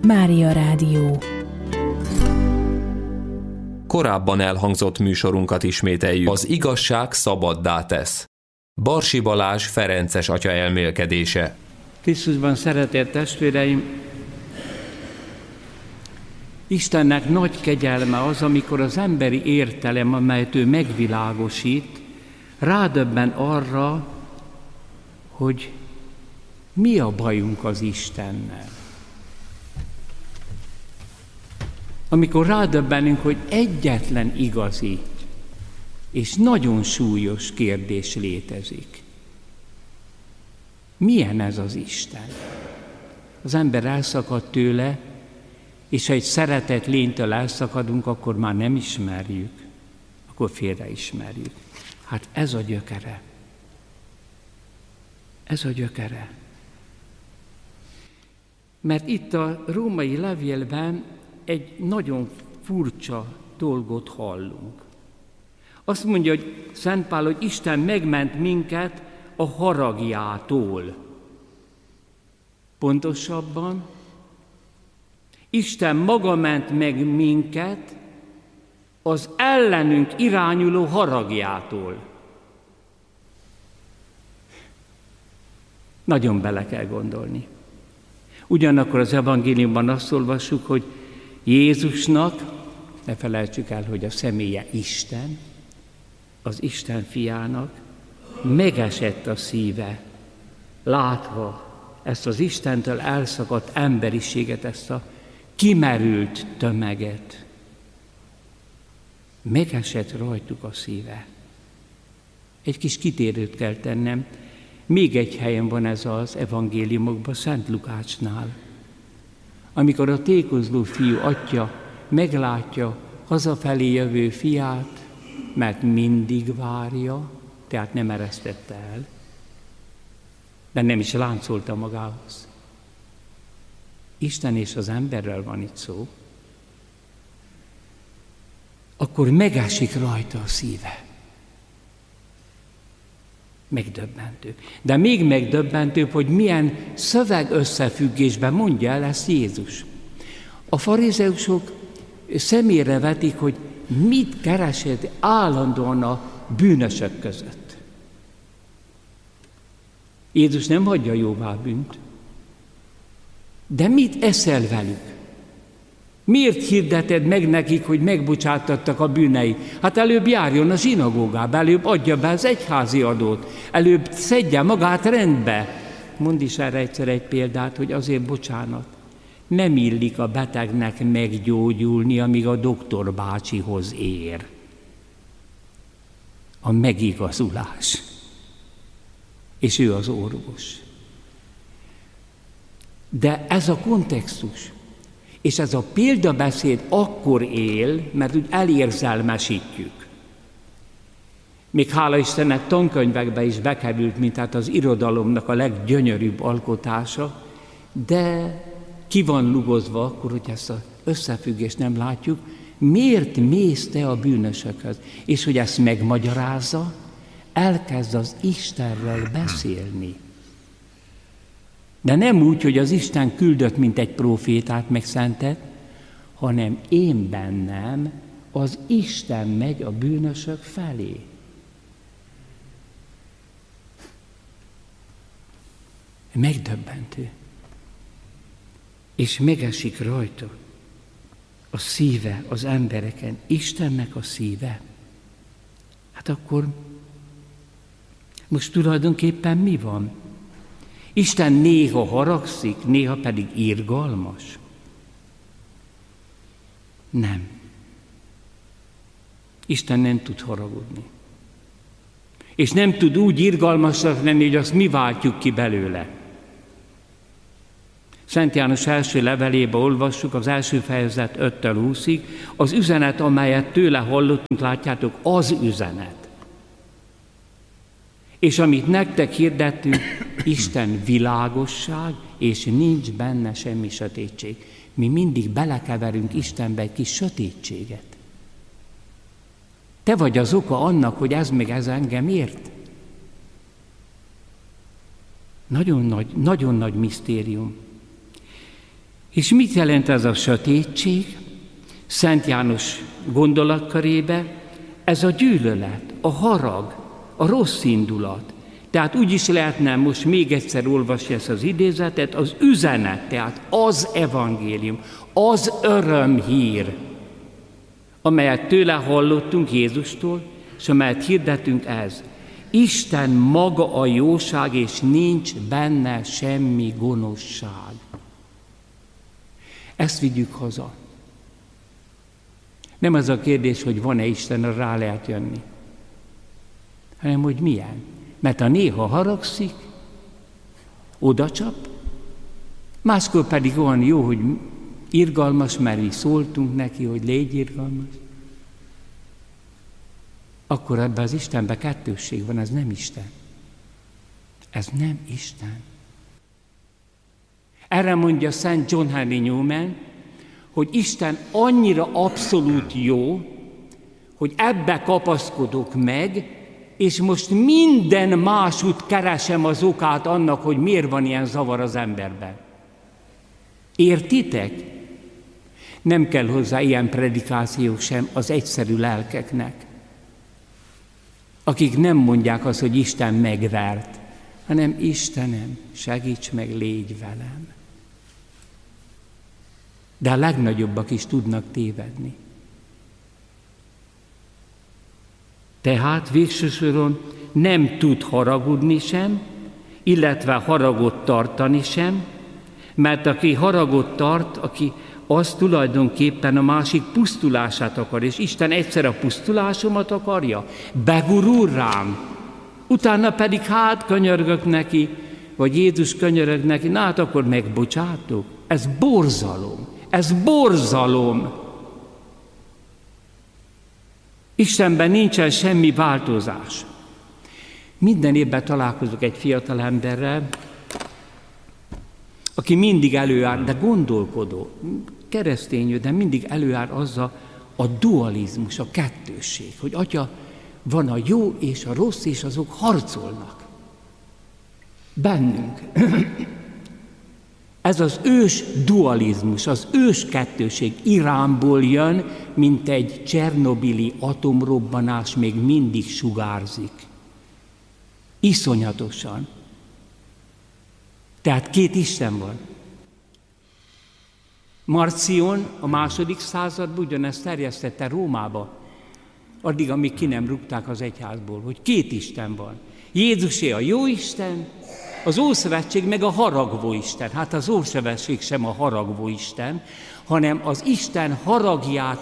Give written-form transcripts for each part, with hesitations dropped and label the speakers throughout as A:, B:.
A: Mária Rádió.
B: Korábban elhangzott műsorunkat ismételjük. Az igazság szabaddá tesz. Barsi Balázs ferences atya elmélkedése.
C: Krisztusban szeretett testvéreim, Istennek nagy kegyelme az, amikor az emberi értelem, amelyet ő megvilágosít, rádöbben arra, hogy mi a bajunk az Istennel. Amikor rádöbbenünk, hogy egyetlen igazi és nagyon súlyos kérdés létezik. Milyen ez az Isten? Az ember elszakad tőle, és ha egy szeretett lénytől elszakadunk, akkor már nem ismerjük, akkor félreismerjük. Hát ez a gyökere. Ez a gyökere. Mert itt a római levélben egy nagyon furcsa dolgot hallunk. Azt mondja, hogy Szent Pál, hogy Isten megment minket a haragjától. Pontosabban, Isten maga ment meg minket az ellenünk irányuló haragjától. Nagyon bele kell gondolni. Ugyanakkor az evangéliumban azt olvassuk, hogy Jézusnak, ne felejtsük el, hogy a személye Isten, az Isten fiának megesett a szíve, látva ezt az Istentől elszakadt emberiséget, ezt a kimerült tömeget. Megesett rajtuk a szíve. Egy kis kitérőt kell tennem. Még egy helyen van ez az evangéliumokban, Szent Lukácsnál. Amikor a tékozló fiú atya meglátja hazafelé jövő fiát, mert mindig várja, tehát nem eresztette el, de nem is láncolta magához. Isten és az emberrel van itt szó. Akkor megesik rajta a szíve. Megdöbbentő. De még megdöbbentőbb, hogy milyen szövegösszefüggésben mondja el ezt Jézus. A farizeusok szemére vetik, hogy mit keresett állandóan a bűnösök között. Jézus nem hagyja jóvá a bűnt. De mit eszel velük? Miért hirdeted meg nekik, hogy megbocsátattak a bűnei? Hát előbb járjon a zsinagógába, előbb adja be az egyházi adót, előbb szedje magát rendbe. Mondd is erre egyszer egy példát, hogy azért bocsánat. Nem illik a betegnek meggyógyulni, amíg a doktor bácsihoz ér. A megigazulás. És ő az orvos. De ez a kontextus, és ez a példabeszéd akkor él, mert úgy elérzelmesítjük. Még hála Istennek tankönyvekbe is bekerült, mint hát az irodalomnak a leggyönyörűbb alkotása, de ki van lugozva akkor, hogy ezt az összefüggést nem látjuk, miért mész te a bűnösökhöz? És hogy ezt megmagyarázza, elkezd az Istenről beszélni. De nem úgy, hogy az Isten küldött, mint egy prófétát meg szentet, hanem én bennem az Isten megy a bűnösök felé. Megdöbbentő. És megesik rajta a szíve az embereken, Istennek a szíve. Hát akkor most tulajdonképpen mi van? Isten néha haragszik, néha pedig irgalmas? Nem. Isten nem tud haragudni. És nem tud úgy irgalmasnak lenni, hogy azt mi váltjuk ki belőle. Szent János első levelébe olvassuk, az első fejezet 5-től 20-ig, az üzenet, amelyet tőle hallottunk, látjátok, az üzenet. És amit nektek hirdettünk, Isten világosság, és nincs benne semmi sötétség. Mi mindig belekeverünk Istenbe egy kis sötétséget. Te vagy az oka annak, hogy ez meg ez engem ért. Nagyon nagy misztérium. És mit jelent ez a sötétség? Szent János gondolatkörébe ez a gyűlölet, a harag, a rossz indulat. Tehát úgy is lehetne most még egyszer olvasni ezt az idézetet, az üzenet, tehát az evangélium, az örömhír, amelyet tőle hallottunk Jézustól, és amelyet hirdetünk ez. Isten maga a jóság, és nincs benne semmi gonoszság. Ezt vigyük haza. Nem az a kérdés, hogy van-e Isten, rá lehet jönni, hanem hogy milyen. Mert ha néha haragszik, odacsap, máskor pedig olyan jó, hogy irgalmas, mert mi szóltunk neki, hogy légy irgalmas, akkor ebben az Istenben kettősség van, ez nem Isten. Ez nem Isten. Erre mondja Szent John Henry Newman, hogy Isten annyira abszolút jó, hogy ebbe kapaszkodok meg, és most minden másút keresem az okát annak, hogy miért van ilyen zavar az emberben. Értitek? Nem kell hozzá ilyen predikáció sem az egyszerű lelkeknek, akik nem mondják azt, hogy Isten megvert, hanem Istenem, segíts meg, légy velem. De a legnagyobbak is tudnak tévedni. Tehát végső soron nem tud haragudni sem, illetve haragot tartani sem, mert aki haragot tart, aki az tulajdonképpen a másik pusztulását akar, és Isten egyszer a pusztulásomat akarja, begurul rám, utána pedig könyörgök neki, vagy Jézus könyörög neki, na hát akkor megbocsátok. Ez borzalom, ez borzalom. Istenben nincsen semmi változás. Minden évben találkozok egy fiatal emberrel, aki mindig előáll, de gondolkodó, keresztény, de mindig előáll azzal a dualizmus, a kettősség, hogy atya, van a jó és a rossz, és azok harcolnak. Bennünk. Ez az ős dualizmus, az ős kettőség Iránból jön, mint egy csernobili atomrobbanás még mindig sugárzik. Iszonyatosan. Tehát két Isten van. Marcion a II. Században ugyanezt terjesztette Rómába, addig, amíg ki nem rúgták az egyházból, hogy két Isten van. Jézusé a jó Isten, az Ószövetség meg a haragvó Isten. Hát az Ószövetség sem a haragvó Isten, hanem az Isten haragját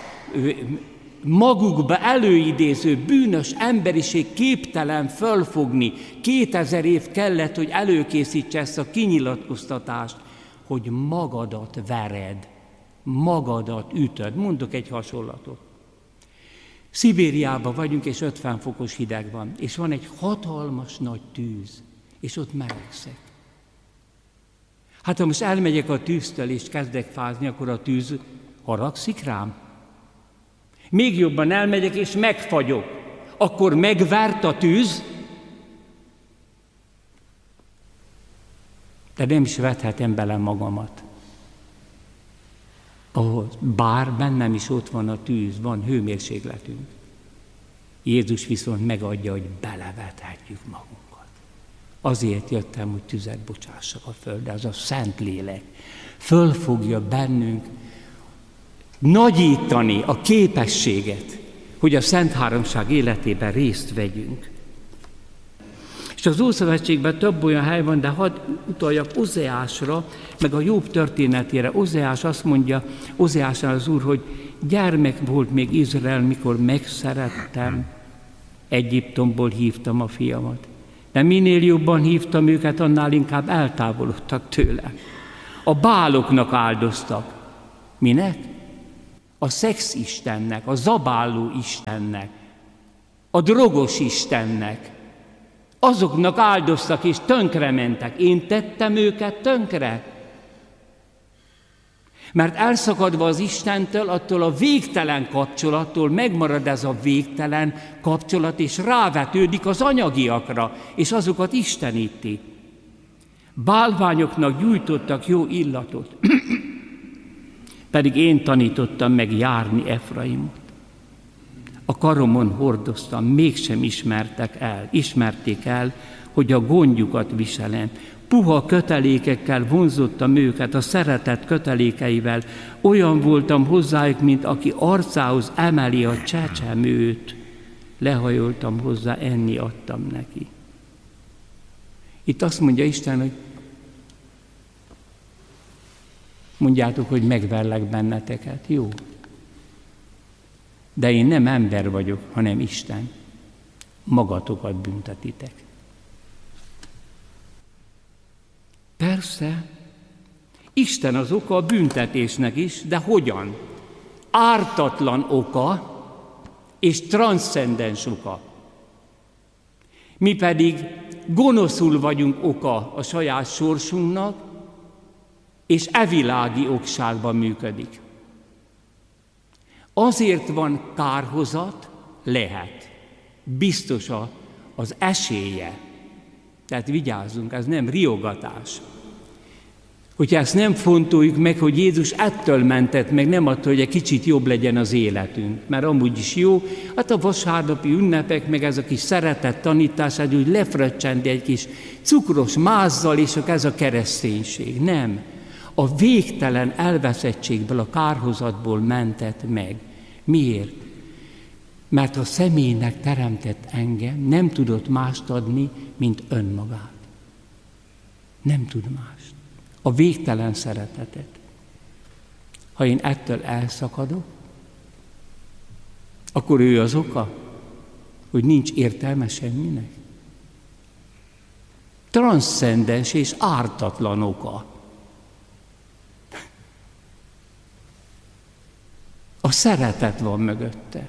C: magukba előidéző bűnös emberiség képtelen fölfogni. 2000 év kellett, hogy előkészítse ezt a kinyilatkoztatást, hogy magadat vered, magadat ütöd. Mondok egy hasonlatot. Szibériában vagyunk, és 50 fokos hideg van, és van egy hatalmas nagy tűz, és ott melegszek. Hát ha most elmegyek a tűztől, és kezdek fázni, akkor a tűz haragszik rám. Még jobban elmegyek, és megfagyok. Akkor megvert a tűz, de nem is vethetem bele magamat. Bár bennem is ott van a tűz, van hőmérsékletünk. Jézus viszont megadja, hogy belevethetjük magunkat. Azért jöttem, hogy tüzet bocsássak a földre, az a Szentlélek. Föl fogja bennünk nagyítani a képességet, hogy a Szent Háromság életében részt vegyünk. És az Ószövetségben több olyan hely van, de hadd utaljak Ozeásra, meg a Jobb történetére. Ozeás azt mondja, Ozeásnál az Úr, hogy gyermek volt még Izrael, mikor megszerettem, Egyiptomból hívtam a fiamat. De minél jobban hívtam őket, annál inkább eltávolodtak tőle. A báloknak áldoztak. Minek? A szexistennek, a zabáló istennek, a drogos istennek. Azoknak áldoztak és tönkrementek. Én tettem őket tönkre. Mert elszakadva az Istentől, attól a végtelen kapcsolattól megmarad ez a végtelen kapcsolat, és rávetődik az anyagiakra, és azokat isteníti. Bálványoknak gyújtottak jó illatot. pedig én tanítottam meg járni Efraimot. A karomon hordoztam, mégsem ismerték el, hogy a gondjukat viselem. Puha kötelékekkel vonzottam őket, a szeretet kötelékeivel. Olyan voltam hozzájuk, mint aki arcához emeli a csecsemőt. Lehajoltam hozzá, enni adtam neki. Itt azt mondja Isten, hogy mondjátok, hogy megverlek benneteket. Jó. De én nem ember vagyok, hanem Isten. Magatokat büntetitek. Persze, Isten az oka a büntetésnek is, de hogyan? Ártatlan oka és transzcendens oka. Mi pedig gonoszul vagyunk oka a saját sorsunknak, és evilági okságban működik. Azért van kárhozat, lehet. Biztos az esélye. Tehát vigyázzunk, ez nem riogatás. Hogyha ezt nem fontoljuk meg, hogy Jézus ettől mentett meg, nem attól, hogy egy kicsit jobb legyen az életünk. Mert amúgy is jó, hát a vasárnapi ünnepek, meg ez a kis szeretett tanítás, hogy lefröccsendi egy kis cukros mázzal, és ez a kereszténység. Nem. A végtelen elveszettségből, a kárhozatból mentett meg. Miért? Mert a személynek teremtett engem, nem tudott mást adni, mint önmagát. Nem tud mást. A végtelen szeretetet. Ha én ettől elszakadok, akkor ő az oka, hogy nincs értelme semminek. Transzcendens és ártatlan oka. A szeretet van mögötte.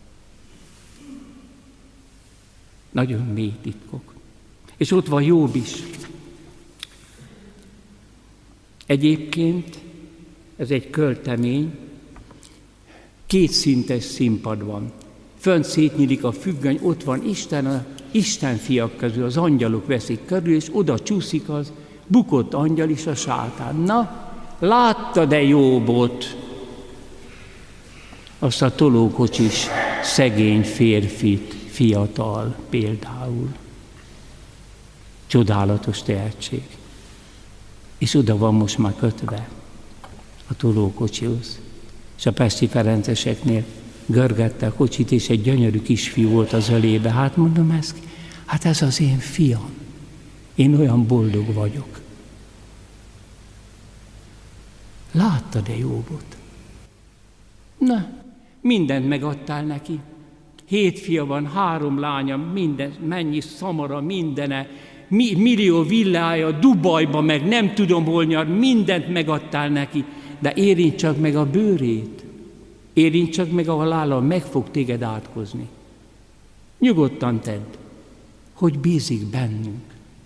C: Nagyon mély titkok. És ott van Jobb is. Egyébként ez egy költemény, kétszintes színpad van. Fönt szétnyílik a függöny, ott van Isten, a Isten fiak közül, az angyalok veszik körül, és oda csúszik az bukott angyal is, a sátán. Na, láttad-e Jobbot? Azt a tolókocsis szegény férfit, fiatal például. Csodálatos tehetség. És oda van most már kötve a tolókocsihoz. És a pesti ferenceseknél görgette a kocsit, és egy gyönyörű kisfiú volt az ölébe. Hát mondom, ez az én fiam. Én olyan boldog vagyok. Láttad-e Jobbot? Na, mindent megadtál neki. 7 fia van, 3 lánya, minden, mennyi szamara, mindene, millió villája, Dubajba, meg nem tudom hol nyar, mindent megadtál neki, de érint csak meg a bőrét, érint csak meg a halállal, meg fog téged átkozni. Nyugodtan tedd, hogy bízik bennünk.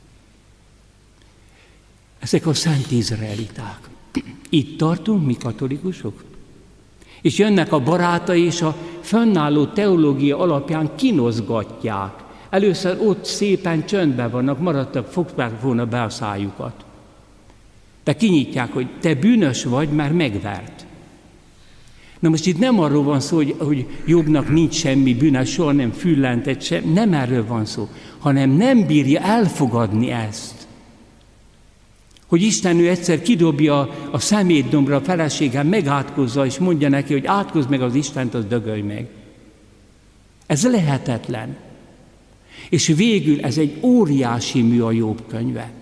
C: Ezek a szent izraeliták. Itt tartunk mi katolikusok? És jönnek a barátai, és a fönnálló teológia alapján kinozgatják. Először ott szépen csöndben vannak, maradtak, fogták volna be a szájukat. De kinyitják, hogy te bűnös vagy, mert megvert. Na most itt nem arról van szó, hogy Jobbnak nincs semmi bűne, soha nem füllentett sem, nem erről van szó, hanem nem bírja elfogadni ezt. Hogy Isten ő egyszer kidobja a szemétdombra a feleségem, megátkozza, és mondja neki, hogy átkozz meg az Istent, az dögölj meg. Ez lehetetlen. És végül ez egy óriási mű a Jobb könyve.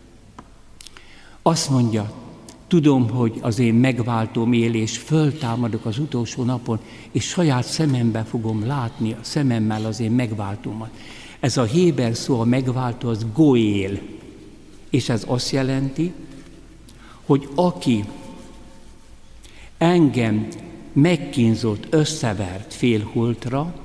C: Azt mondja, tudom, hogy az én megváltóm él, és föltámadok az utolsó napon, és saját szemembe fogom látni a szememmel az én megváltómat. Ez a héber szó, a megváltó, az goél. És ez azt jelenti, hogy aki engem megkínzott, összevert félholtra,